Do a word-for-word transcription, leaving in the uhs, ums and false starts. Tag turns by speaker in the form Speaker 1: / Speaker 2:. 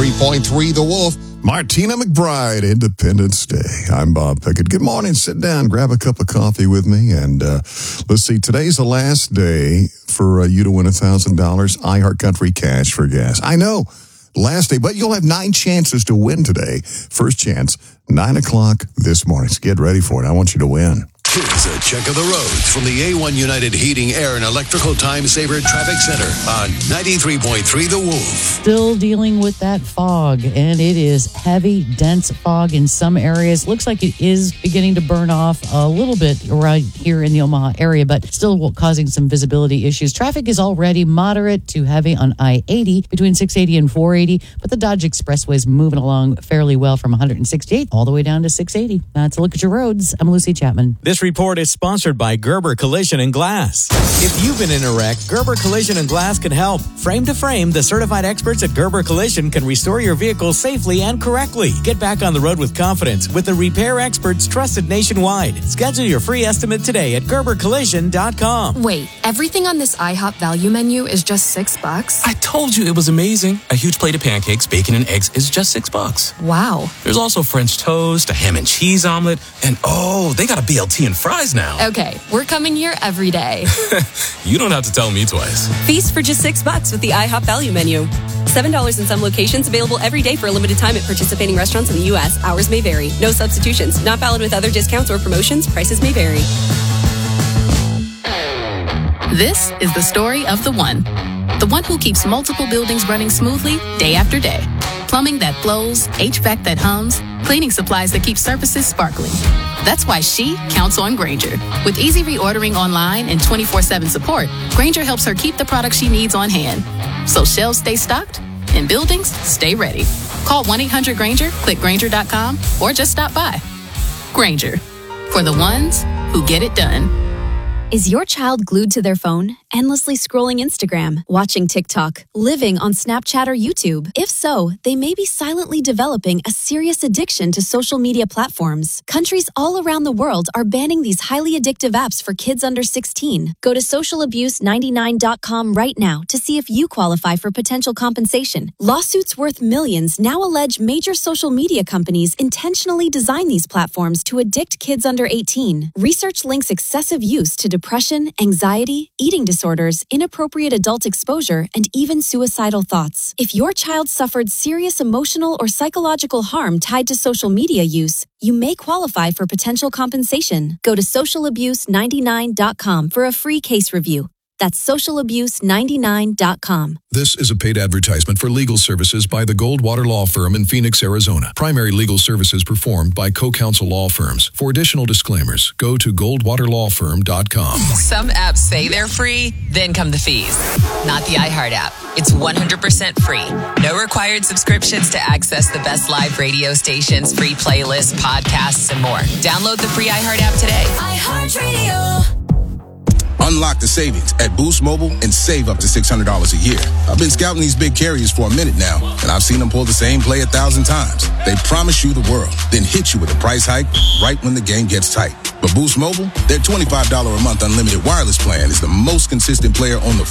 Speaker 1: ninety-three point three The Wolf. Martina McBride, Independence Day. I'm Bob Pickett. Good morning. Sit down, grab a cup of coffee with me, and uh, let's see. Today's the last day for uh, you to win one thousand dollars iHeartCountry cash for gas. I know, last day, but you'll have nine chances to win today. First chance, nine o'clock this morning. So get ready for it. I want you to win.
Speaker 2: Here's a check of the roads from the A one United Heating, Air, and Electrical Time Saver Traffic Center on ninety-three point three The Wolf.
Speaker 3: Still dealing with that fog, and it is heavy, dense fog in some areas. Looks like it is beginning to burn off a little bit right here in the Omaha area, but still causing some visibility issues. Traffic is already moderate to heavy on I eighty between six eighty and four eighty, but the Dodge Expressway is moving along fairly well from one sixty-eight all the way down to six eighty. That's a look at your roads. I'm Lucy Chapman.
Speaker 4: This report is sponsored by Gerber Collision and Glass. If you've been in a wreck, Gerber Collision and Glass can help. Frame to frame, the certified experts at Gerber Collision can restore your vehicle safely and correctly. Get back on the road with confidence with the repair experts trusted nationwide. Schedule your free estimate today at gerber collision dot com.
Speaker 5: Wait, everything on this IHOP value menu is just six bucks?
Speaker 6: I told you it was amazing. A huge plate of pancakes, bacon, and eggs is just six bucks.
Speaker 5: Wow.
Speaker 6: There's also French toast, a ham and cheese omelet, and oh, they got a B L T and fries now.
Speaker 5: Okay, we're coming here every day.
Speaker 6: You don't have to tell me twice.
Speaker 7: Feast for just six bucks with the IHOP value menu. Seven dollars in some locations, available every day for a limited time at participating restaurants in the U S. Hours may vary. No substitutions. Not valid with other discounts or promotions. Prices may vary.
Speaker 8: This is the story of the one. The one who keeps multiple buildings running smoothly day after day. Plumbing that flows, H V A C that hums, cleaning supplies that keep surfaces sparkling. That's why she counts on Grainger. With easy reordering online and twenty-four seven support, Grainger helps her keep the products she needs on hand. So shelves stay stocked and buildings stay ready. Call one eight hundred Grainger, click Grainger dot com, or just stop by. Grainger, for the ones who get it done.
Speaker 9: Is your child glued to their phone, endlessly scrolling Instagram, watching TikTok, living on Snapchat or YouTube? If so, they may be silently developing a serious addiction to social media platforms. Countries all around the world are banning these highly addictive apps for kids under sixteen. Go to social abuse ninety-nine dot com right now to see if you qualify for potential compensation. Lawsuits worth millions now allege major social media companies intentionally design these platforms to addict kids under eighteen. Research links excessive use to depression, anxiety, eating disorders, inappropriate adult exposure, and even suicidal thoughts. If your child suffered serious emotional or psychological harm tied to social media use, you may qualify for potential compensation. Go to social abuse ninety-nine dot com for a free case review. That's social abuse ninety-nine dot com.
Speaker 10: This is a paid advertisement for legal services by the Goldwater Law Firm in Phoenix, Arizona. Primary legal services performed by co-counsel law firms. For additional disclaimers, go to goldwater law firm dot com.
Speaker 11: Some apps say they're free, then come the fees. Not the iHeart app. It's one hundred percent free. No required subscriptions to access the best live radio stations, free playlists, podcasts, and more. Download the free iHeart app today.
Speaker 12: iHeart Radio.
Speaker 13: Unlock the savings at Boost Mobile and save up to six hundred dollars a year. I've been scouting these big carriers for a minute now, and I've seen them pull the same play a thousand times. They promise you the world, then hit you with a price hike right when the game gets tight. But Boost Mobile, their twenty-five dollars a month unlimited wireless plan is the most consistent player on the